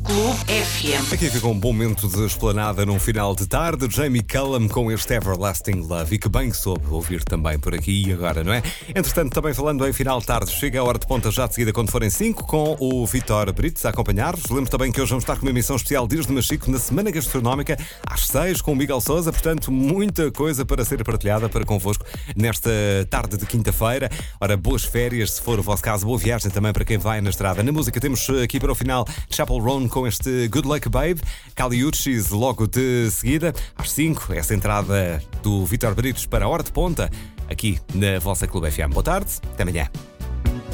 Clube FM. Aqui fica um bom momento de esplanada num final de tarde. Jamie Cullum com este Everlasting Love, e que bem soube ouvir também por aqui e agora, não é? Entretanto, também falando em final de tarde, chega a hora de ponta já de seguida quando forem 5, com o Vítor Brites a acompanhar-vos. Lembro também que hoje vamos estar com uma emissão especial Dias de Machico na Semana Gastronómica às 6 com o Miguel Sousa. Portanto, muita coisa para ser partilhada para convosco nesta tarde de quinta-feira. Ora, boas férias, se for o vosso caso, boa viagem também para quem vai na estrada. Na música temos aqui para o final Chapel Roan com este Good Luck Babe, Kali Uchis logo de seguida, às 5, essa entrada do Vítor Brites para a hora de ponta, aqui na vossa Clube FM. Boa tarde, até amanhã.